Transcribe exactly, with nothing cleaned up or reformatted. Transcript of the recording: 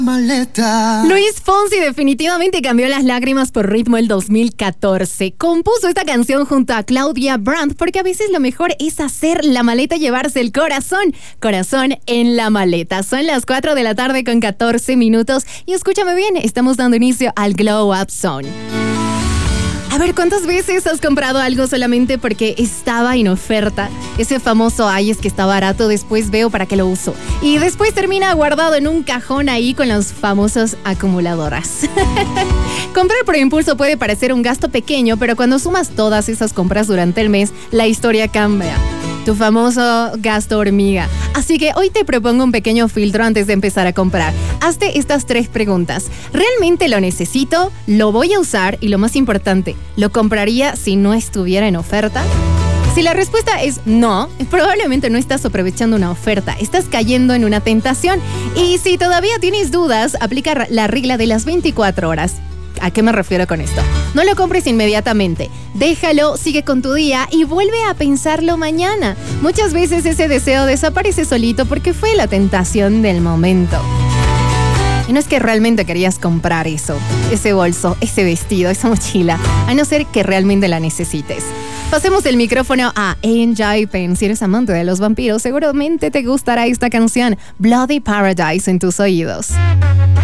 Maleta. Luis Fonsi definitivamente cambió las lágrimas por ritmo el dos mil catorce. Compuso esta canción junto a Claudia Brandt porque a veces lo mejor es hacer la maleta y llevarse el corazón. Corazón en la maleta. Son las cuatro de la tarde con catorce minutos y escúchame bien, estamos dando inicio al Glow Up Zone. A ver, ¿cuántas veces has comprado algo solamente porque estaba en oferta? Ese famoso, ay, es que está barato, después veo para qué lo uso. Y después termina guardado en un cajón ahí con los famosos acumuladoras. Comprar por impulso puede parecer un gasto pequeño, pero cuando sumas todas esas compras durante el mes, la historia cambia. Tu famoso gasto hormiga. Así que hoy te propongo un pequeño filtro antes de empezar a comprar. Hazte estas tres preguntas. ¿Realmente lo necesito? ¿Lo voy a usar? Y lo más importante, ¿lo compraría si no estuviera en oferta? Si la respuesta es no, probablemente no estás aprovechando una oferta, estás cayendo en una tentación. Y si todavía tienes dudas, aplica la regla de las veinticuatro horas. ¿A qué me refiero con esto? No lo compres inmediatamente. Déjalo, sigue con tu día y vuelve a pensarlo mañana. Muchas veces ese deseo desaparece solito porque fue la tentación del momento. Y no es que realmente querías comprar eso, ese bolso, ese vestido, esa mochila, a no ser que realmente la necesites. Pasemos el micrófono a Enjoy Pen. Si eres amante de los vampiros, seguramente te gustará esta canción, Bloody Paradise, en tus oídos.